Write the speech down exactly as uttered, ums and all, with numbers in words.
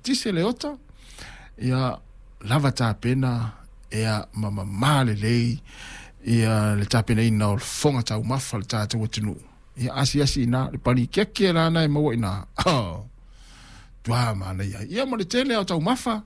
tise le ota ia lava tapena ia mama male lei ia le tapena ina o fonga tau mafa le tatu watinu ia asi asi ina le pali keke lana e maua ina oh tua mana ia ia mo le tele au tau mafa